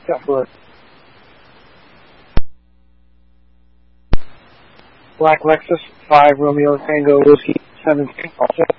Got foot. Black Lexus, 5 Romeo Tango Whiskey, 7 also.